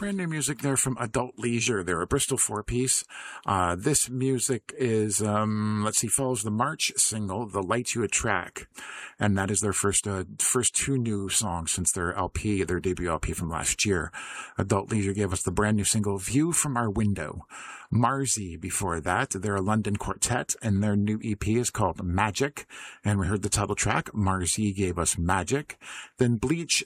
Brand new music there from Adult Leisure. They're a Bristol four-piece. This music is, follows the March single, The Light You Attract. And that is their first two new songs since their debut LP from last year. Adult Leisure gave us the brand new single, View from Our Window. Marzi before that. They're a London quartet, and their new EP is called Magic. And we heard the title track. Marzi gave us Magic. Then Bleach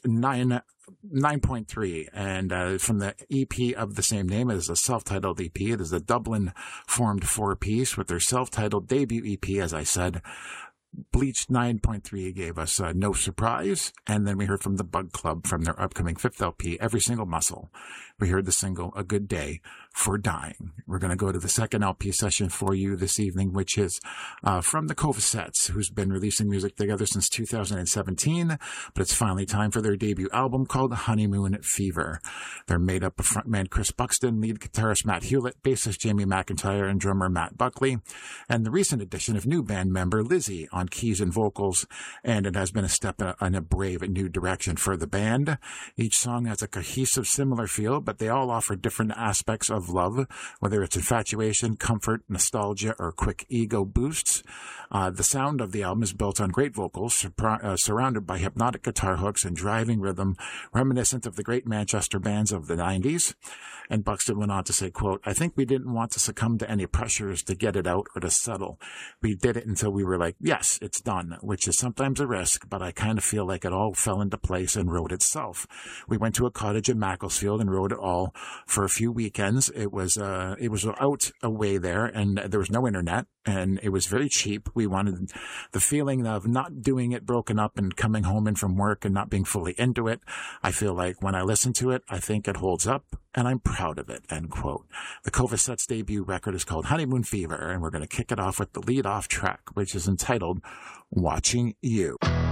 9.3, and from the EP of the same name. It is a self-titled EP. It is a Dublin-formed four-piece with their self-titled debut EP, as I said. Bleach 9.3 gave us No Surprise, and then we heard from the Bug Club from their upcoming fifth LP, Every Single Muscle. We heard the single A Good Day for Dying. We're going to go to the second LP session for you this evening, which is from the Covacets, who's been releasing music together since 2017, but it's finally time for their debut album called Honeymoon Fever. They're made up of frontman Chris Buxton, lead guitarist Matt Hewlett, bassist Jamie McIntyre, and drummer Matt Buckley, and the recent addition of new band member Lizzie on keys and vocals, and it has been a step in a brave new direction for the band. Each song has a cohesive, similar feel, but they all offer different aspects of love, whether it's infatuation, comfort, nostalgia, or quick ego boosts. The sound of the album is built on great vocals, surrounded by hypnotic guitar hooks and driving rhythm, reminiscent of the great Manchester bands of the 90s. And Buxton went on to say, quote, I think we didn't want to succumb to any pressures to get it out or to settle. We did it until we were like, yes, it's done, which is sometimes a risk, but I kind of feel like it all fell into place and wrote itself. We went to a cottage in Macclesfield and wrote it all for a few weekends. It was out away there, and there was no internet, and it was very cheap. We wanted the feeling of not doing it broken up and coming home in from work and not being fully into it. I feel like when I listen to it, I think it holds up, and I'm proud of it, end quote. The Covacets' debut record is called Honeymoon Fever, and we're going to kick it off with the lead-off track, which is entitled Watching You.